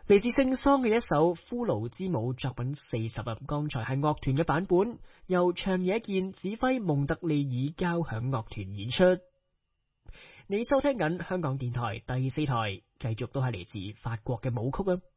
嚟自聖桑嘅一首《骷髏之舞》作品40啊，剛才係樂團嘅版本，由長野健指揮蒙特利爾交響樂團演出。你收聽緊香港電台第4台，繼續都係嚟自法國嘅舞曲啊。